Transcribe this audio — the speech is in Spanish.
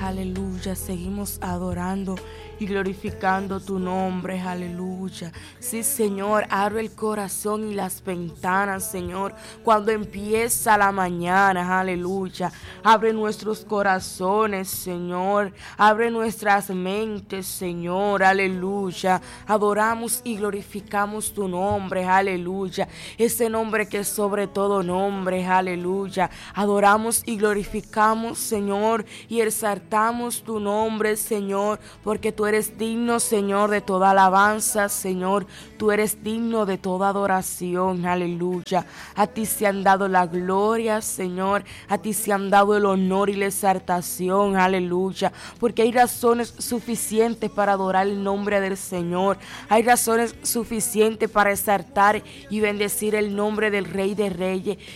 aleluya. Seguimos adorando y glorificando tu nombre, aleluya. Sí, Señor, abre el corazón y las ventanas, Señor, cuando empieza la mañana, aleluya. Abre nuestros corazones, Señor, abre nuestras mentes, Señor, aleluya. Adoramos y glorificamos tu nombre, aleluya. Ese nombre que es sobre todo nombre, aleluya. Adoramos y glorificamos, Señor, y exaltamos tu nombre, Señor, porque tú eres digno, Señor, de toda alabanza, Señor. Tú eres digno de toda adoración, aleluya. A ti se han dado la gloria, Señor. A ti se han dado el honor y la exaltación, aleluya. Porque hay razones suficientes para adorar el nombre del Señor. Hay razones suficientes para exaltar y bendecir el nombre del Rey de Reyes